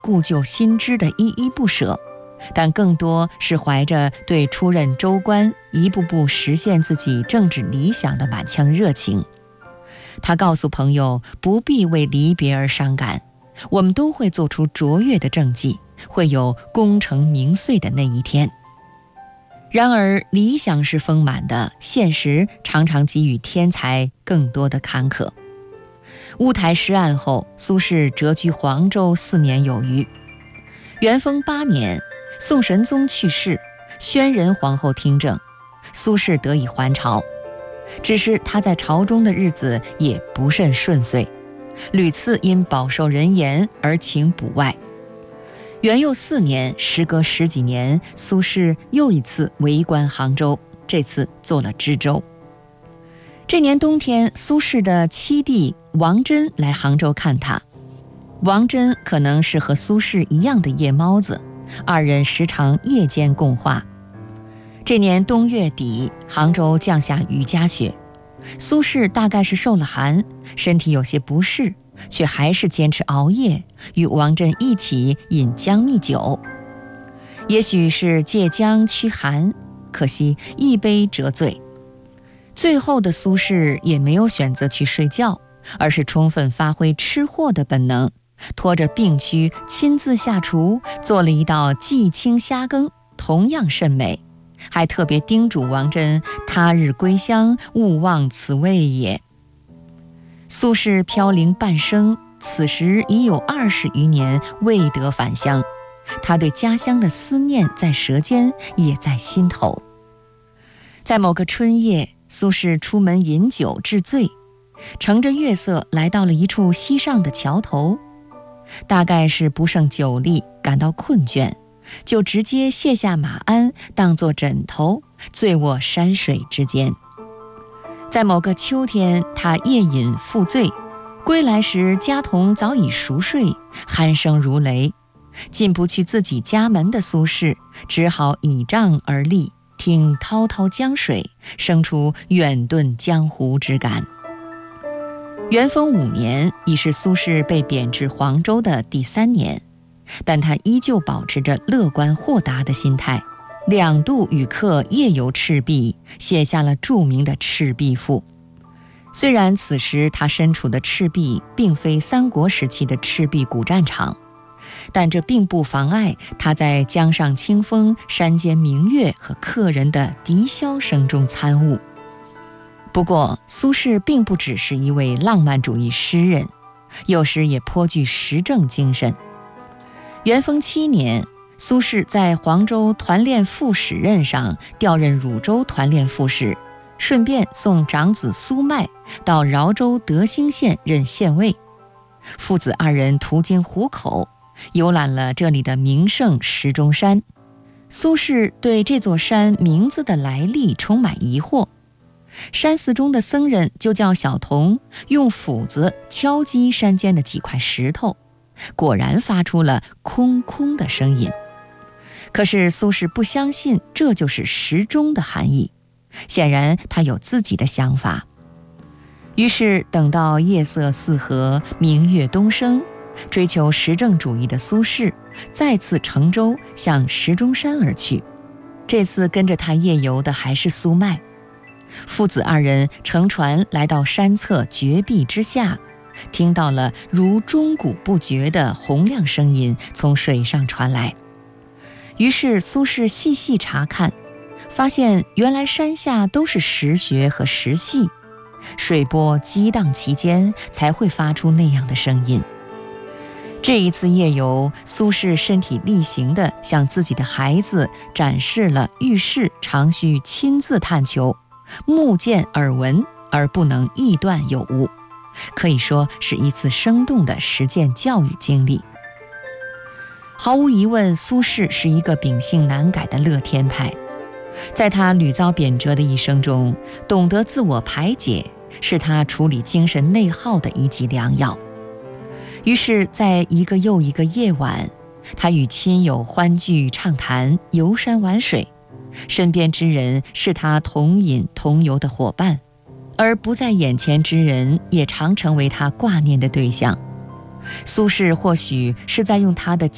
故旧新知的依依不舍，但更多是怀着对出任州官、一步步实现自己政治理想的满腔热情。他告诉朋友，不必为离别而伤感，我们都会做出卓越的政绩，会有功成名遂的那一天。然而理想是丰满的，现实常常给予天才更多的坎坷。乌台诗案后，苏轼谪居黄州4年有余。元丰8年，宋神宗去世，宣仁皇后听政，苏轼得以还朝。只是他在朝中的日子也不甚顺遂，屡次因饱受人言而请补外。元佑4年，时隔10几年，苏轼又一次为官杭州，这次做了知州。这年冬天，苏轼的七弟王真来杭州看他。王真可能是和苏轼一样的夜猫子，二人时常夜间共话。这年冬月底，杭州降下雨夹雪，苏轼大概是受了寒，身体有些不适，却还是坚持熬夜，与王真一起饮姜蜜酒。也许是借姜驱寒，可惜一杯折醉。最后的苏轼也没有选择去睡觉，而是充分发挥吃货的本能，拖着病躯亲自下厨，做了一道季青虾羹，同样甚美，还特别叮嘱王真他日归乡，勿忘此味也。苏轼飘零半生，此时已有20余年未得返乡，他对家乡的思念在舌尖，也在心头。在某个春夜，苏轼出门饮酒致醉，乘着月色来到了一处西上的桥头，大概是不胜酒力，感到困倦，就直接卸下马鞍当作枕头，醉卧山水之间。在某个秋天，他夜饮复醉，归来时家童早已熟睡，鼾声如雷。进不去自己家门的苏轼，只好倚杖而立，听滔滔江水，生出远遁江湖之感。元丰5年，已是苏轼被贬至黄州的第3年，但他依旧保持着乐观豁达的心态，2度与客夜游赤壁，写下了著名的《赤壁赋》。虽然此时他身处的赤壁并非三国时期的赤壁古战场，但这并不妨碍他在江上清风、山间明月和客人的笛箫声中参悟。不过，苏轼并不只是一位浪漫主义诗人，有时也颇具时政精神。元丰7年，苏轼在黄州团练副使任上调任汝州团练副使，顺便送长子苏迈到饶州德兴县任县尉。父子2人途经湖口，游览了这里的名胜石钟山。苏轼对这座山名字的来历充满疑惑。山寺中的僧人就叫小童用斧子敲击山间的几块石头，果然发出了空空的声音。可是苏轼不相信这就是石钟的含义，显然他有自己的想法。于是等到夜色四合，明月东升，追求实证主义的苏轼再次乘舟向石钟山而去。这次跟着他夜游的还是苏迈。父子2人乘船来到山侧绝壁之下，听到了如钟鼓不绝的洪亮声音从水上传来。于是苏轼细细查看，发现原来山下都是石穴和石隙，水波激荡其间，才会发出那样的声音。这一次夜游，苏轼身体力行地向自己的孩子展示了遇事常需亲自探求，目见耳闻而不能臆断有误，可以说是一次生动的实践教育经历。毫无疑问，苏轼是一个秉性难改的乐天派。在他屡遭贬谪的一生中，懂得自我排解是他处理精神内耗的一剂良药。于是在一个又一个夜晚，他与亲友欢聚畅谈，游山玩水，身边之人是他同饮同游的伙伴，而不在眼前之人也常成为他挂念的对象。苏轼或许是在用他的